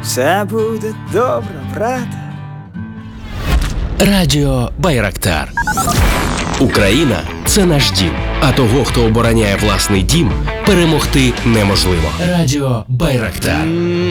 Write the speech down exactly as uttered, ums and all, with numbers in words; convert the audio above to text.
Все буде добре, брате. Радіо Байрактар. Україна – це наш дім. А того, хто обороняє власний дім, перемогти неможливо. Радіо Байрактар.